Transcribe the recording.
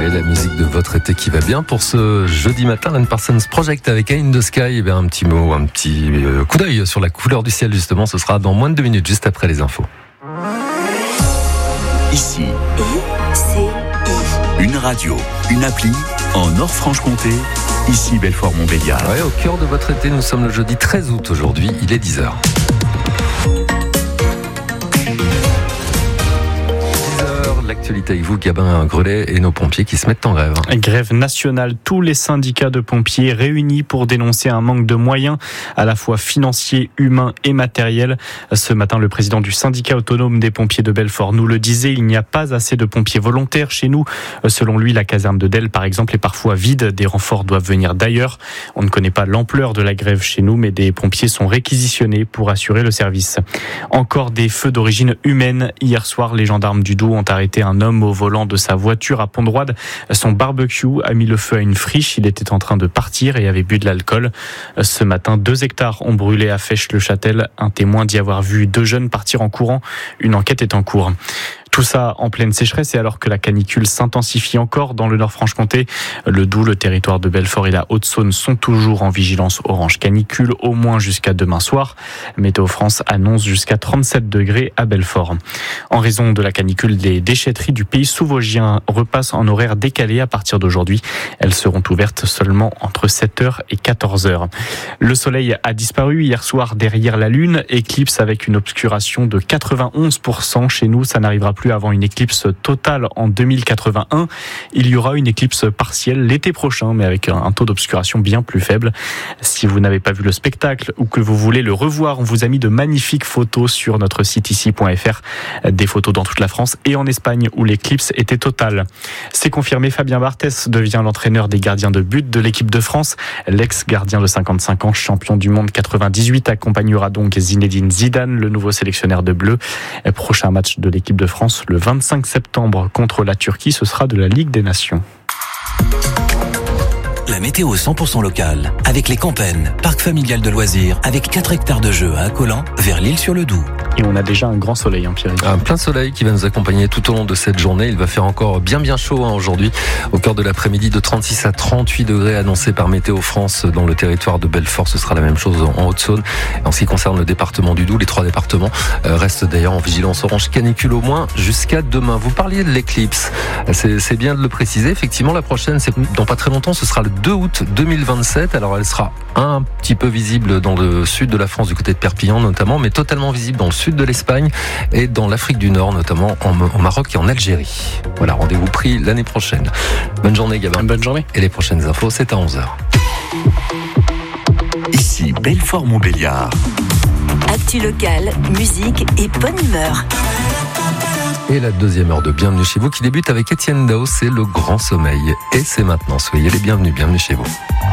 Et la musique de votre été qui va bien pour ce jeudi matin, Alan Parsons Project avec In the Sky. Et bien un petit mot, un petit coup d'œil sur la couleur du ciel justement. Ce sera dans moins de 2 minutes, juste après les infos. Ici, une radio, une appli en Nord-Franche-Comté. Ici Belfort-Montbéliard. Ouais, au cœur de votre été, nous sommes le jeudi 13 août aujourd'hui, il est 10h. L'actualité avec vous, Gabin Grelet, et nos pompiers qui se mettent en grève. Grève nationale, tous les syndicats de pompiers réunis pour dénoncer un manque de moyens, à la fois financiers, humains et matériels. Ce matin, le président du syndicat autonome des pompiers de Belfort nous le disait, il n'y a pas assez de pompiers volontaires chez nous. Selon lui, la caserne de Delle, par exemple, est parfois vide. Des renforts doivent venir d'ailleurs. On ne connaît pas l'ampleur de la grève chez nous, mais des pompiers sont réquisitionnés pour assurer le service. Encore des feux d'origine humaine. Hier soir, les gendarmes du Doubs ont arrêté un homme au volant de sa voiture à Pont-de-Roide. Son barbecue a mis le feu à une friche. Il était en train de partir et avait bu de l'alcool. Ce matin, 2 hectares ont brûlé à Fèche-le-Châtel. Un témoin dit avoir vu 2 jeunes partir en courant. Une enquête est en cours. Tout ça en pleine sécheresse et alors que la canicule s'intensifie encore dans le Nord-Franche-Comté. Le Doubs, le territoire de Belfort et la Haute-Saône sont toujours en vigilance orange canicule, au moins jusqu'à demain soir. Météo France annonce jusqu'à 37 degrés à Belfort. En raison de la canicule, les déchetteries du pays sous-vosgien repassent en horaire décalé à partir d'aujourd'hui. Elles seront ouvertes seulement entre 7h et 14h. Le soleil a disparu hier soir derrière la lune. Éclipse avec une obscuration de 91%. Chez nous, ça n'arrivera plus avant une éclipse totale en 2081. Il y aura une éclipse partielle l'été prochain, mais avec un taux d'obscuration bien plus faible. Si vous n'avez pas vu le spectacle ou que vous voulez le revoir, on vous a mis de magnifiques photos sur notre site ici.fr. Des photos dans toute la France et en Espagne où l'éclipse était totale. C'est confirmé, Fabien Barthès devient l'entraîneur des gardiens de but de l'équipe de France. L'ex-gardien de 55 ans, champion du monde 98, accompagnera donc Zinedine Zidane, le nouveau sélectionneur de bleu. Prochain match de l'équipe de France le 25 septembre contre la Turquie, ce sera de la Ligue des Nations. La météo 100% locale, avec les Campennes, parc familial de loisirs, avec 4 hectares de jeux à Accolan, vers l'Île-sur-le-Doubs. Et on a déjà un grand soleil, Pierre. Un plein soleil qui va nous accompagner tout au long de cette journée. Il va faire encore bien chaud aujourd'hui. Au cœur de l'après-midi, de 36 à 38 degrés annoncés par Météo France dans le territoire de Belfort. Ce sera la même chose en Haute-Saône. En ce qui concerne le département du Doubs, les 3 départements restent d'ailleurs en vigilance orange canicule au moins jusqu'à demain. Vous parliez de l'éclipse. C'est bien de le préciser. Effectivement, la prochaine, c'est dans pas très longtemps. Ce sera le 2 août 2027. Alors, elle sera un petit peu visible dans le sud de la France, du côté de Perpignan notamment, mais totalement visible dans le sud de l'Espagne et dans l'Afrique du Nord, notamment au Maroc et en Algérie. Voilà, rendez-vous pris l'année prochaine. Bonne journée, Gabin. Bonne journée. Et les prochaines infos, c'est à 11h. Ici Belfort-Montbéliard. Actu locale, musique et bonne humeur. Et la deuxième heure de Bienvenue chez vous qui débute avec Étienne Dao, c'est le grand sommeil. Et c'est maintenant, soyez les bienvenus chez vous.